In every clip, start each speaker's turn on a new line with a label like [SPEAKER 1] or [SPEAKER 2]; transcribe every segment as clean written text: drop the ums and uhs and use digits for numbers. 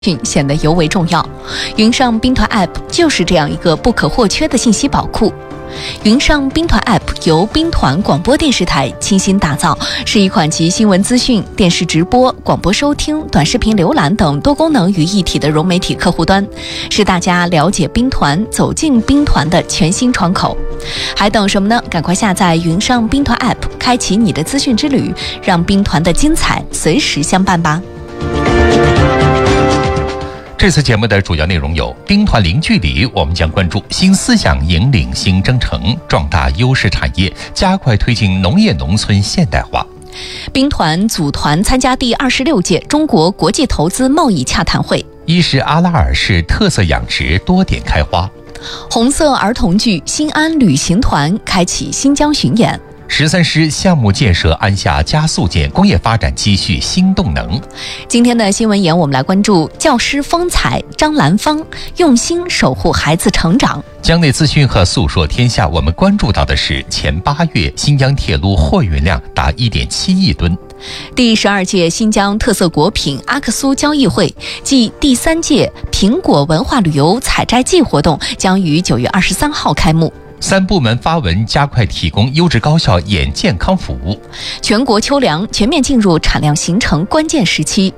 [SPEAKER 1] 显得尤为重要。云上兵团 App 就是这样一个不可或缺的信息宝库。云上兵团 App 由兵团广播电视台倾心打造，是一款集新闻资讯、电视直播、广播收听、短视频浏览等多功能于一体的融媒体客户端，是大家了解兵团、走进兵团的全新窗口。还等什么呢？赶快下载云上兵团 App， 开启你的资讯之旅，让兵团的精彩随时相伴吧。
[SPEAKER 2] 这次节目的主要内容有：兵团零距离，我们将关注新思想引领新征程，壮大优势产业，加快推进农业农村现代化。
[SPEAKER 1] 兵团组团参加第26届中国国际投资贸易洽谈会。
[SPEAKER 2] 伊什阿拉尔市特色养殖多点开花。
[SPEAKER 1] 红色儿童剧新安旅行团开启新疆巡演。
[SPEAKER 2] 13师项目建设安下加速键，工业发展积蓄新动能。
[SPEAKER 1] 今天的新闻眼，我们来关注教师风采张兰芳用心守护孩子成长。
[SPEAKER 2] 江内资讯和诉说天下，我们关注到的是前8月新疆铁路货运量达1.7亿吨。
[SPEAKER 1] 第12届新疆特色果品阿克苏交易会暨第3届苹果文化旅游采摘季活动将于9月23号开幕。
[SPEAKER 2] 3部门发文加快提供优质高效眼健康服务。
[SPEAKER 1] 全国秋粮全面进入产量形成关键时期。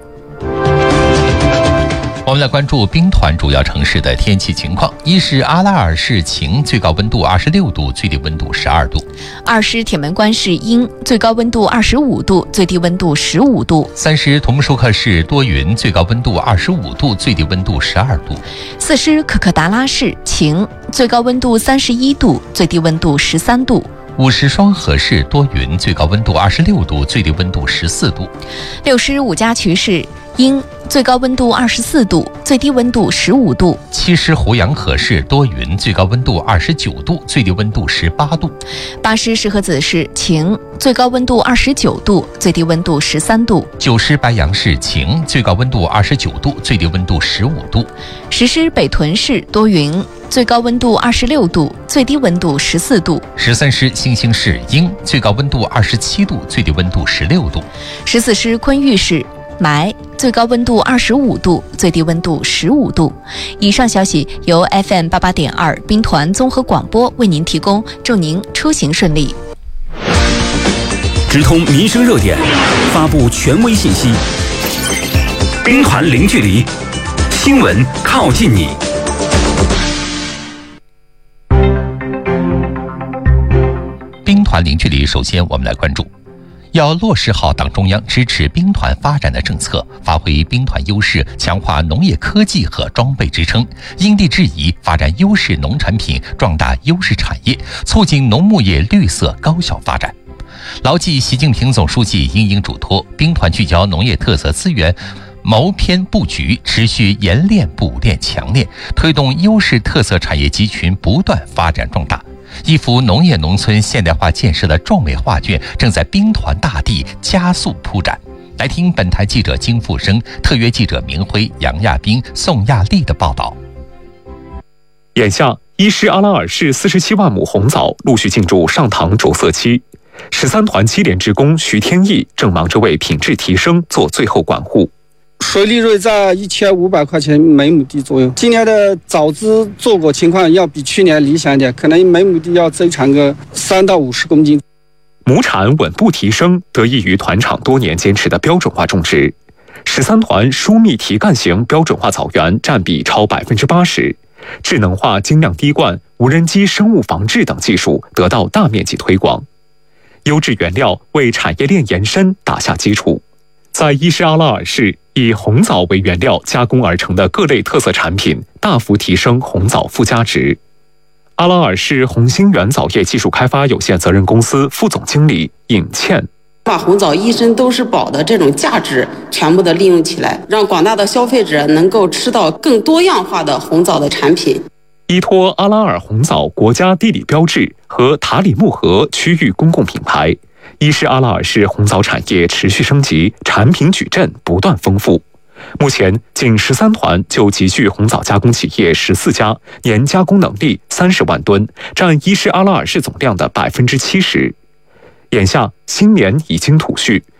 [SPEAKER 2] 我们来关注兵团主要城市的天气情况。伊什阿拉尔市晴，最高温度26度，最低温度12度。
[SPEAKER 1] 2师铁门关市阴，最高温度25度，最低温度15度。
[SPEAKER 2] 3师同舒克市多云，最高温度25度，最低温度12度。
[SPEAKER 1] 4师可可达拉市晴，最高温度31度，最低温度13度。
[SPEAKER 2] 5师双河市多云，最高温度26度，最低温度14度。
[SPEAKER 1] 6师五家渠市阴，最高温度24度，最低温度15度。
[SPEAKER 2] 7师胡杨河市多云，最高温度29度，最低温度18度。
[SPEAKER 1] 8师石河子市晴，最高温度29度，最低温度13度。
[SPEAKER 2] 9师白杨市晴，最高温度29度，最低温度15度。
[SPEAKER 1] 10师北屯市多云，最高温度26度，最低温度14度。
[SPEAKER 2] 13师新兴市阴，最高温度27度，最低温度16度。
[SPEAKER 1] 14师昆玉市霾，最高温度25度，最低温度15度。以上消息由 FM88.2 兵团综合广播为您提供，祝您出行顺利。
[SPEAKER 3] 直通民生热点，发布权威信息。兵团零距离，新闻靠近你。
[SPEAKER 2] 兵团零距离，首先我们来关注要落实好党中央支持兵团发展的政策，发挥兵团优势，强化农业科技和装备支撑，因地制宜发展优势农产品，壮大优势产业，促进农牧业绿色高效发展。牢记习近平总书记殷嘱托，兵团聚焦农业特色资源，谋篇布局，持续研练补练强练，推动优势特色产业集群不断发展壮大。一幅农业农村现代化建设的壮美画卷正在兵团大地加速铺展。来听本台记者金富生、特约记者明辉、杨亚斌、宋亚丽的报道。
[SPEAKER 4] 眼下，伊什阿拉尔市47万亩红枣陆续进入上塘着色期，13团7连职工徐天意正忙着为品质提升做最后管护。
[SPEAKER 5] 水利润在1500块钱每亩地左右。今年的枣子做果情况要比去年理想一点，可能每亩地要增产个3到50公斤。
[SPEAKER 4] 亩产稳步提升，得益于团场多年坚持的标准化种植。13团疏密提干型标准化枣园占比超80%，智能化精酿滴灌、无人机生物防治等技术得到大面积推广，优质原料为产业链延伸打下基础。在伊什阿拉尔市，以红枣为原料加工而成的各类特色产品，大幅提升红枣附加值。阿拉尔市红星源枣业技术开发有限责任公司副总经理尹倩，
[SPEAKER 6] 把红枣一身都是宝的这种价值全部的利用起来，让广大的消费者能够吃到更多样化的红枣的产品。
[SPEAKER 4] 依托阿拉尔红枣国家地理标志和塔里木河区域公共品牌，伊什阿拉尔市红枣产业持续升级，产品矩阵不断丰富。目前，仅13团就集聚红枣加工企业14家，年加工能力30万吨，占伊什阿拉尔市总量的70%。眼下，新年已经吐序，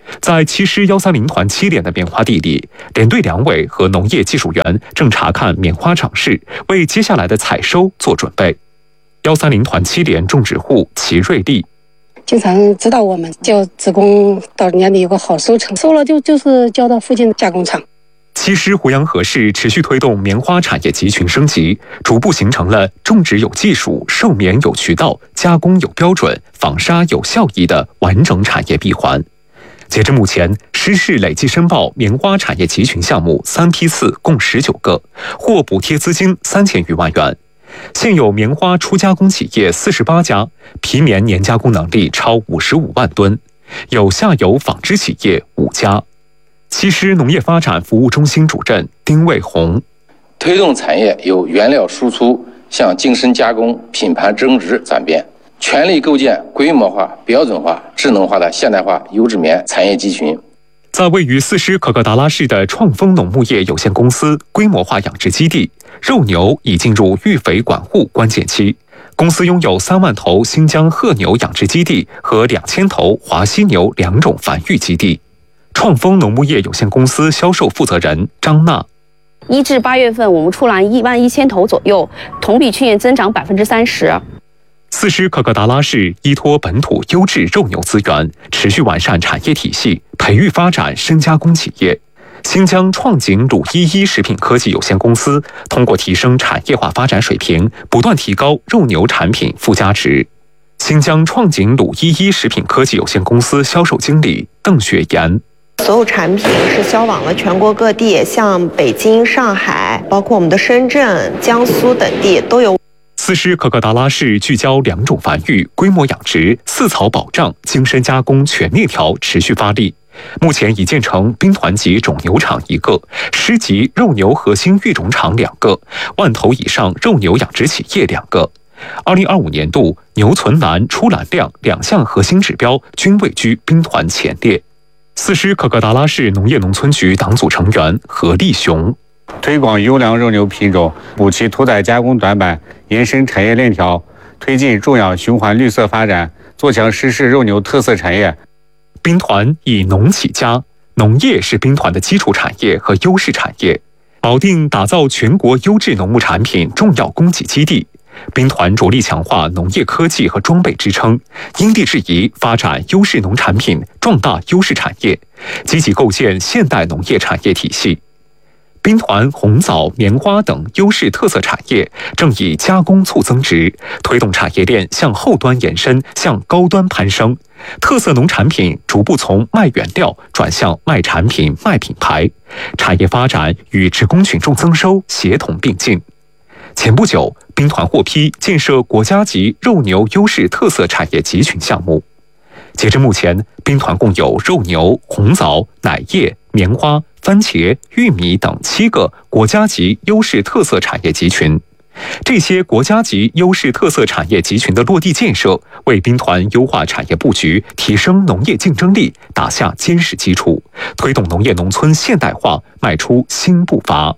[SPEAKER 4] 在七师130团7连的棉花地里，连队两委和农业技术员正查看棉花长势，为接下来的采收做准备。130团7连种植户齐瑞丽
[SPEAKER 7] 经常指导我们，叫职工到年底有个好收成，收了就是交到附近的加工厂。
[SPEAKER 4] 七师胡杨河市持续推动棉花产业集群升级，逐步形成了种植有技术、售棉有渠道、加工有标准、纺纱有效益的完整产业闭环。截至目前，施市累计申报棉花产业集群项目3批次共19个，获补贴资金3000余万元。现有棉花初加工企业48家，皮棉年加工能力超55万吨，有下游纺织企业5家。七师农业发展服务中心主任丁卫红：
[SPEAKER 8] 推动产业由原料输出向精深加工、品牌增值转变，全力构建规模化、标准化、智能化的现代化优质棉产业集群。
[SPEAKER 4] 在位于四师可可达拉市的创丰农牧业有限公司规模化养殖基地，肉牛已进入育肥管护关键期。公司拥有3万头新疆褐牛养殖基地和2000头华西牛2种繁育基地。创丰农牧业有限公司销售负责人张娜
[SPEAKER 9] ：1至8月份，我们出栏11000头左右，同比去年增长30%。
[SPEAKER 4] 四师可可达拉市依托本土优质肉牛资源，持续完善产业体系，培育发展深加工企业。新疆创景鲁11食品科技有限公司通过提升产业化发展水平，不断提高肉牛产品附加值。新疆创景鲁11食品科技有限公司销售经理邓雪岩：
[SPEAKER 10] 所有产品是销往了全国各地，像北京、上海，包括我们的深圳、江苏等地都有。
[SPEAKER 4] 四师可可达拉市聚焦2种繁育、规模养殖、饲草保障、精深加工全链条持续发力。目前已建成兵团级种牛场1个，师级肉牛核心育种场2个，万头以上肉牛养殖企业2个。2025年度牛存栏、出栏量2项核心指标均位居兵团前列。四师可可达拉市农业农村局党组成员何立雄：
[SPEAKER 11] 推广优良肉牛品种，补齐屠宰加工短板，延伸产业链条，推进种养循环绿色发展，做强施市肉牛特色产业。
[SPEAKER 4] 兵团以农起家，农业是兵团的基础产业和优势产业，保定打造全国优质农牧产品重要供给基地。兵团着力强化农业科技和装备支撑，因地制宜发展优势农产品，壮大优势产业，积极构建现代农业产业体系。兵团红枣、棉花等优势特色产业正以加工促增值，推动产业链向后端延伸，向高端攀升。特色农产品逐步从卖原料转向卖产品、卖品牌，产业发展与职工群众增收协同并进。前不久，兵团获批建设国家级肉牛优势特色产业集群项目。截至目前，兵团共有肉牛、红枣、奶业、棉花、番茄、玉米等7个国家级优势特色产业集群。这些国家级优势特色产业集群的落地建设，为兵团优化产业布局、提升农业竞争力打下坚实基础，推动农业农村现代化迈出新步伐。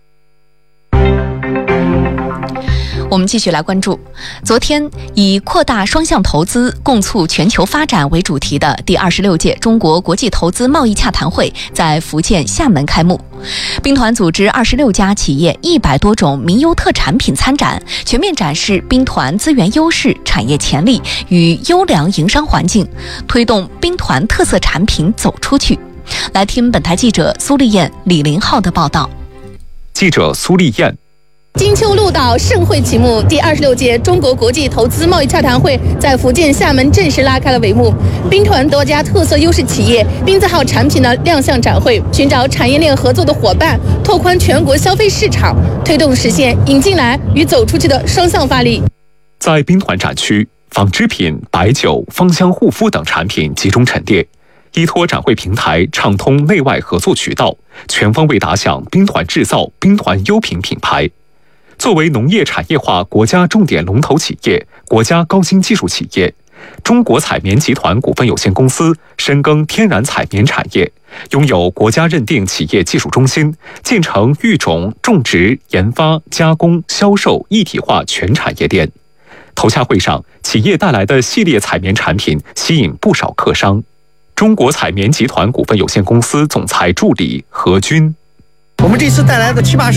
[SPEAKER 1] 我们继续来关注，昨天以扩大双向投资，共促全球发展为主题的第26届中国国际投资贸易洽谈会在福建厦门开幕。兵团组织26家企业100多种民优特产品参展，全面展示兵团资源优势、产业潜力与优良营商环境，推动兵团特色产品走出去。来听本台记者苏丽燕、李林浩的报道。
[SPEAKER 4] 记者苏丽燕。
[SPEAKER 12] 金秋鹭岛盛会启幕，第26届中国国际投资贸易洽谈会在福建厦门正式拉开了帷幕。兵团多家特色优势企业、兵字号产品的亮相展会，寻找产业链合作的伙伴，拓宽全国消费市场，推动实现引进来与走出去的双向发力。
[SPEAKER 4] 在兵团展区，纺织品、白酒、芳香护肤等产品集中陈列，依托展会平台畅通内外合作渠道，全方位打响兵团制造、兵团优品品牌。作为农业产业化国家重点龙头企业、国家高新技术企业，中国采棉集团股份有限公司深耕天然采棉产业，拥有国家认定企业技术中心，建成育种、种植、研发、加工、销售一体化全产业链。投洽会上，企业带来的系列采棉产品吸引不少客商。 中国彩棉集团股份有限公司总裁助理何军。
[SPEAKER 13] 我们这次带来的7、80